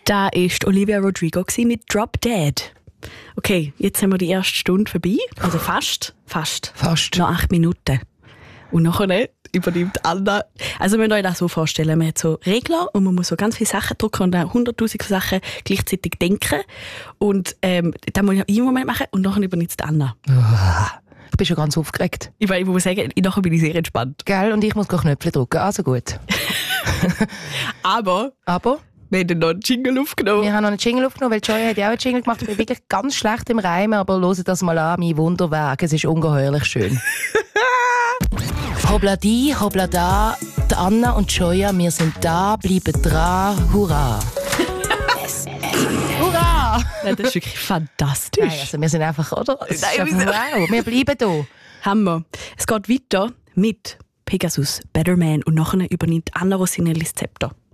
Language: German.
Da war Olivia Rodrigo mit Drop Dead. Okay, jetzt haben wir die erste Stunde vorbei. Also fast. Noch 8 Minuten. Und nachher übernimmt Anna. Also müsst ihr euch das so vorstellen, man hat so Regler und man muss so ganz viele Sachen drücken und dann 100'000 Sachen gleichzeitig denken. Und dann muss ich einen Moment machen und nachher übernimmt es Anna. Ich bin schon ganz aufgeregt. Ich muss sagen, nachher bin ich sehr entspannt. Gell? Und ich muss Knöpfe drücken, also gut. Aber? Wir haben noch einen Jingle aufgenommen. Wir haben noch einen Jingle aufgenommen, weil Joy hat ja auch einen Jingle gemacht. Ich bin wirklich ganz schlecht im Reimen, aber hört das mal an, mein Wunderwerk. Es ist ungeheuerlich schön. Hoppla die, hoppla da, die Anna und Joya, wir sind da, bleiben dran, hurra! Hurra! Ja, das ist wirklich fantastisch. Nein, also wir sind einfach, oder? Wow, wir bleiben da. Hammer. Es geht weiter mit Pegasus, Better Man und nachher übernimmt Anna Rossinellis Zepter.